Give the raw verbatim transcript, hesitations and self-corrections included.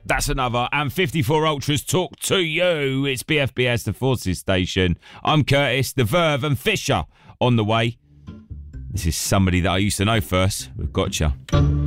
That's another. And fifty-four Ultras talk to you. It's B F B S, the Forces Station. I'm Curtis, the Verve and Fisher on the way. This is somebody that I used to know first. We've got you.